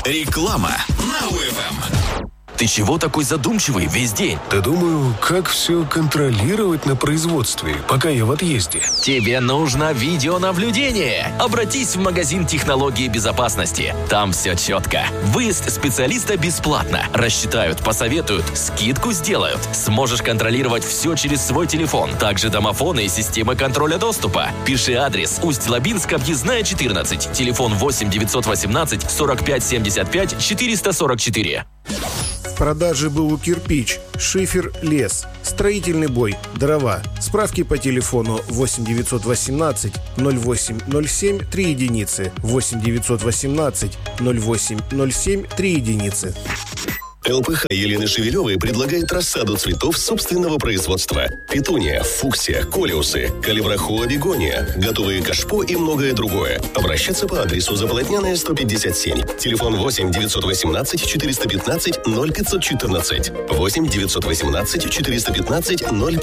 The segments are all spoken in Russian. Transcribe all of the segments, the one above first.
Реклама на УФМ. Ты чего такой задумчивый весь день? Да думаю, как все контролировать на производстве, пока я в отъезде. Тебе нужно видеонаблюдение. Обратись в магазин технологии безопасности. Там все четко. Выезд специалиста бесплатно. Рассчитают, посоветуют, скидку сделают. Сможешь контролировать все через свой телефон. Также домофоны и системы контроля доступа. Пиши адрес: Усть-Лабинск, объездная 14. Телефон 8 918 45 75 444. В продаже БУ «Кирпич», шифер, лес, строительный бой, дрова. Справки по телефону 8 918 08 07 3 единицы, 8 918 08 07 3 единицы. ЛПХ Елены Шевелевой предлагает рассаду цветов собственного производства. Петуния, фуксия, колеусы, калибрахоа, бегония, готовые кашпо и многое другое. Обращаться по адресу Заполотняная, 157. Телефон 8 918 415 0514. 8 918 415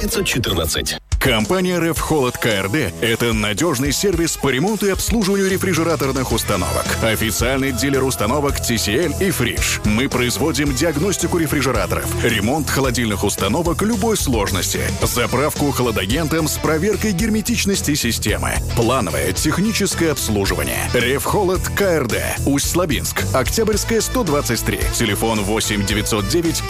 0514. Компания «Рефхолод КРД» — это надежный сервис по ремонту и обслуживанию рефрижераторных установок. Официальный дилер установок TCL и Fridge. Мы производим диагностику рефрижераторов, ремонт холодильных установок любой сложности, заправку хладагентом с проверкой герметичности системы, плановое техническое обслуживание. «Рефхолод КРД», Усть-Лабинск, Октябрьская, 123. Телефон 8 909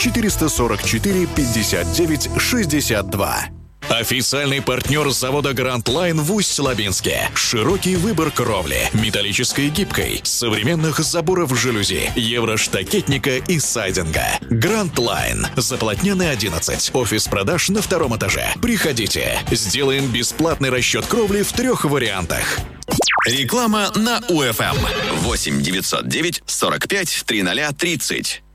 444 59 62. Официальный партнер завода Grand Line в Усть-Лабинске. Широкий выбор кровли, металлической и гибкой, современных заборов жалюзи, евроштакетника и сайдинга. Grand Line. Заполотняная, 11. Офис продаж на 2 этаже. Приходите. Сделаем бесплатный расчет кровли в 3 вариантах. Реклама на УФМ. 8 909 45 00 30.